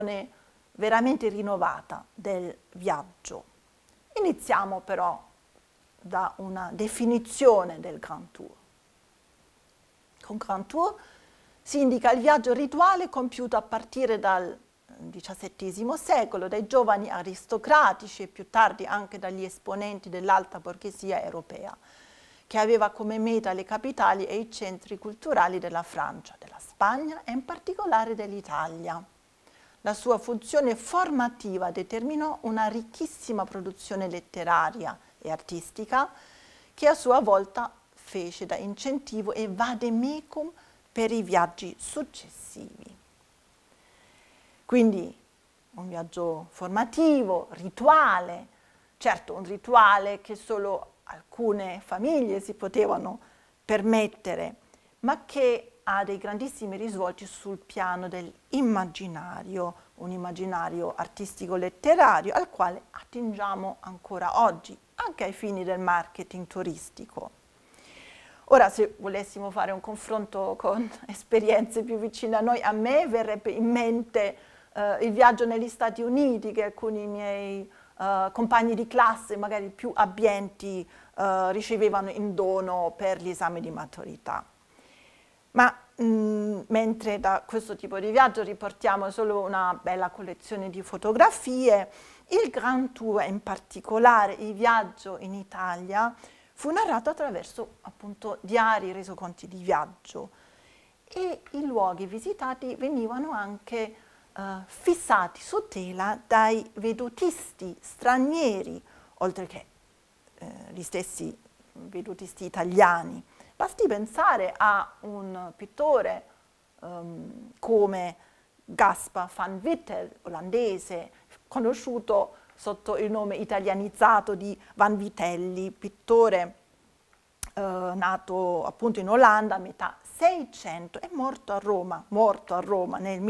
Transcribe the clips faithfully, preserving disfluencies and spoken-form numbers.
veramente rinnovata del viaggio. Iniziamo però da una definizione del Grand Tour. Con Grand Tour si indica il viaggio rituale compiuto a partire dal diciassettesimo secolo dai giovani aristocratici e più tardi anche dagli esponenti dell'alta borghesia europea, che aveva come meta le capitali e i centri culturali della Francia, della Spagna e in particolare dell'Italia. La sua funzione formativa determinò una ricchissima produzione letteraria e artistica che a sua volta fece da incentivo e vademecum per i viaggi successivi. Quindi un viaggio formativo, rituale, certo un rituale che solo alcune famiglie si potevano permettere, ma che ha dei grandissimi risvolti sul piano dell'immaginario, un immaginario artistico-letterario al quale attingiamo ancora oggi, anche ai fini del marketing turistico. Ora, se volessimo fare un confronto con esperienze più vicine a noi, a me verrebbe in mente eh, il viaggio negli Stati Uniti che alcuni miei eh, compagni di classe, magari più abbienti, eh, ricevevano in dono per gli esami di maturità. Ma mh, mentre da questo tipo di viaggio riportiamo solo una bella collezione di fotografie, il Grand Tour, in particolare il viaggio in Italia, fu narrato attraverso appunto diari, resoconti di viaggio, e i luoghi visitati venivano anche eh, fissati su tela dai vedutisti stranieri, oltre che eh, gli stessi vedutisti italiani. Basti pensare a un pittore um, come Gaspar van Wittel, olandese, conosciuto sotto il nome italianizzato di Vanvitelli, pittore eh, nato appunto in Olanda a metà Seicento e morto a Roma, morto a Roma nel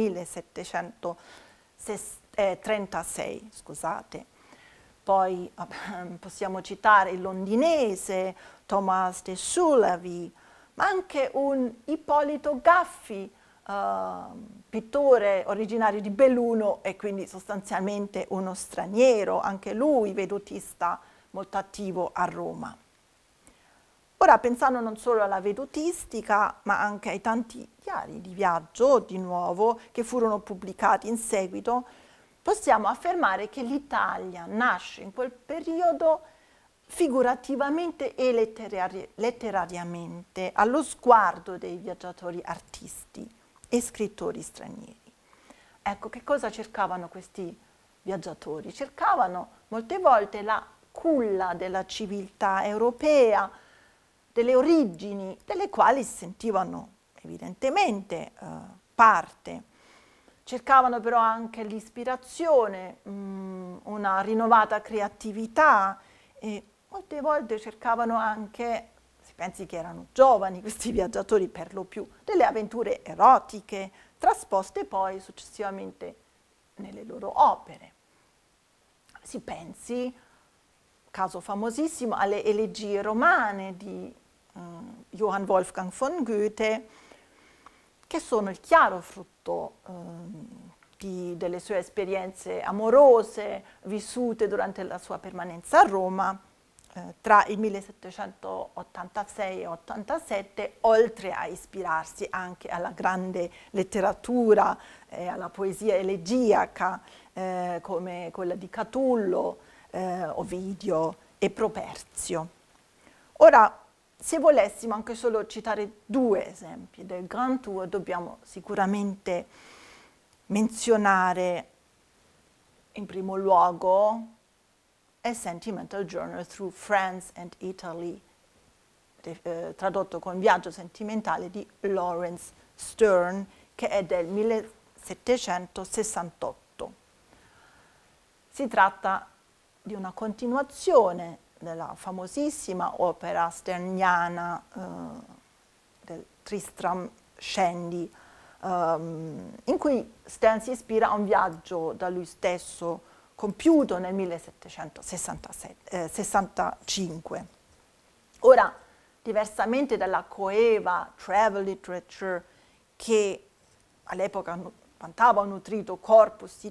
millesettecentotrentasei, scusate. Poi eh, possiamo citare il londinese Thomas de Sulavy, ma anche un Ippolito Gaffi, Uh, pittore originario di Belluno e quindi sostanzialmente uno straniero, anche lui vedutista molto attivo a Roma. Ora, pensando non solo alla vedutistica, ma anche ai tanti diari di viaggio, di nuovo, che furono pubblicati in seguito, possiamo affermare che l'Italia nasce in quel periodo figurativamente e letterari- letterariamente allo sguardo dei viaggiatori artisti e scrittori stranieri. Ecco, che cosa cercavano questi viaggiatori? Cercavano molte volte la culla della civiltà europea, delle origini, delle quali si sentivano evidentemente eh, parte. Cercavano però anche l'ispirazione, mh, una rinnovata creatività e molte volte cercavano anche, si pensi che erano giovani questi viaggiatori per lo più, delle avventure erotiche, trasposte poi successivamente nelle loro opere. Si pensi, caso famosissimo, alle elegie romane di eh, Johann Wolfgang von Goethe, che sono il chiaro frutto eh, di, delle sue esperienze amorose vissute durante la sua permanenza a Roma eh, tra il millesettecentottantasei e ottantasette, oltre a ispirarsi anche alla grande letteratura e eh, alla poesia elegiaca eh, come quella di Catullo, eh, Ovidio e Properzio. Ora, se volessimo anche solo citare due esempi del Grand Tour, dobbiamo sicuramente menzionare in primo luogo A Sentimental Journey Through France and Italy, eh, tradotto con Viaggio sentimentale di Lawrence Stern, che è del millesettecentosessantotto. Si tratta di una continuazione della famosissima opera sterniana eh, del Tristram Shandy, um, in cui Stern si ispira a un viaggio da lui stesso compiuto nel millesettecentosessantacinque. Ora, diversamente dalla coeva travel literature che all'epoca vantava un nutrito corpus di